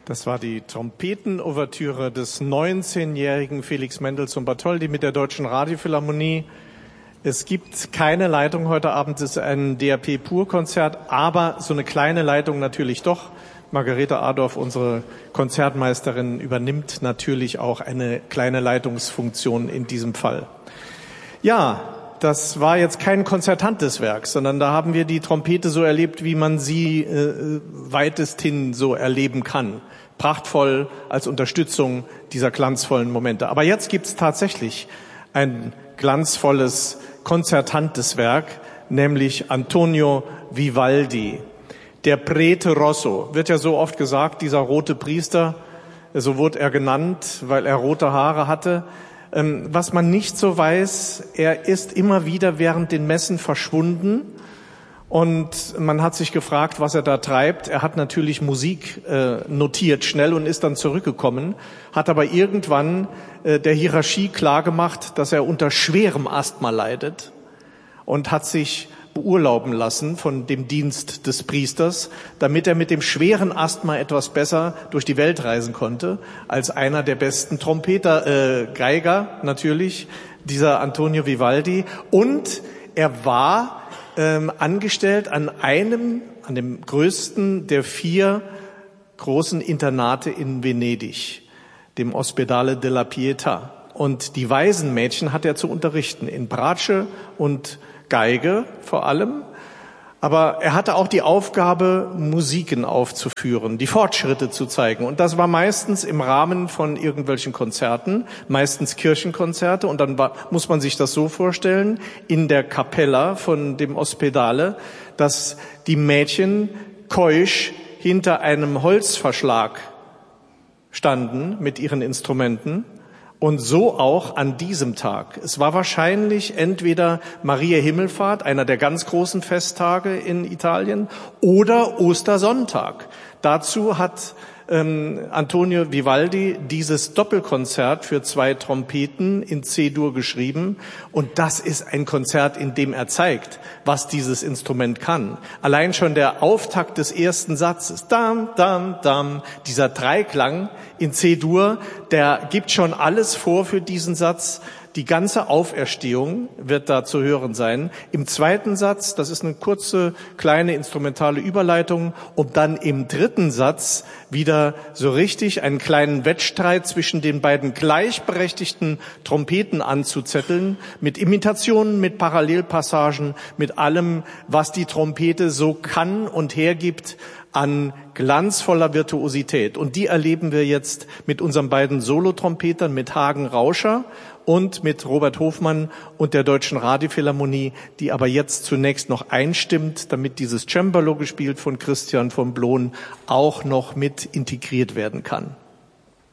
Das war die Trompetenouvertüre des 19-jährigen Felix Mendelssohn Bartholdy mit der Deutschen Radiophilharmonie. Es gibt keine Leitung heute Abend, es ist ein DAP-Pur-Konzert, aber so eine kleine Leitung natürlich doch. Margarete Adorf, unsere Konzertmeisterin, übernimmt natürlich auch eine kleine Leitungsfunktion in diesem Fall. Ja, das war jetzt kein konzertantes Werk, sondern da haben wir die Trompete so erlebt, wie man sie weitesthin so erleben kann. Prachtvoll als Unterstützung dieser glanzvollen Momente. Aber jetzt gibt's tatsächlich ein glanzvolles, konzertantes Werk, nämlich Antonio Vivaldi. Der Prete Rosso, wird ja so oft gesagt, dieser rote Priester, so wurde er genannt, weil er rote Haare hatte. Was man nicht so weiß, er ist immer wieder während den Messen verschwunden und man hat sich gefragt, was er da treibt. Er hat natürlich Musik notiert schnell und ist dann zurückgekommen, hat aber irgendwann der Hierarchie klargemacht, dass er unter schwerem Asthma leidet und hat sich beurlauben lassen von dem Dienst des Priesters, damit er mit dem schweren Asthma etwas besser durch die Welt reisen konnte, als einer der besten Geiger natürlich, dieser Antonio Vivaldi. Und er war angestellt an dem größten der 4 großen Internate in Venedig, dem Ospedale della Pietà. Und die Waisenmädchen hat er zu unterrichten in Bratsche und Geige vor allem, aber er hatte auch die Aufgabe, Musiken aufzuführen, die Fortschritte zu zeigen. Und das war meistens im Rahmen von irgendwelchen Konzerten, meistens Kirchenkonzerte. Und dann muss man sich das so vorstellen, in der Kapella von dem Ospedale, dass die Mädchen keusch hinter einem Holzverschlag standen mit ihren Instrumenten. Und so auch an diesem Tag. Es war wahrscheinlich entweder Maria Himmelfahrt, einer der ganz großen Festtage in Italien, oder Ostersonntag. Dazu hat Antonio Vivaldi dieses Doppelkonzert für 2 Trompeten in C-Dur geschrieben. Und das ist ein Konzert, in dem er zeigt, was dieses Instrument kann. Allein schon der Auftakt des ersten Satzes, dam, dam, dam, dieser Dreiklang in C-Dur, der gibt schon alles vor für diesen Satz. Die ganze Auferstehung wird da zu hören sein. Im zweiten Satz, das ist eine kurze, kleine instrumentale Überleitung, um dann im dritten Satz wieder so richtig einen kleinen Wettstreit zwischen den beiden gleichberechtigten Trompeten anzuzetteln, mit Imitationen, mit Parallelpassagen, mit allem, was die Trompete so kann und hergibt an glanzvoller Virtuosität. Und die erleben wir jetzt mit unseren beiden Solotrompetern, mit Hagen Rauscher und mit Robert Hofmann und der Deutschen Radiophilharmonie, die aber jetzt zunächst noch einstimmt, damit dieses Cembalo gespielt von Christian von Blohm auch noch mit integriert werden kann.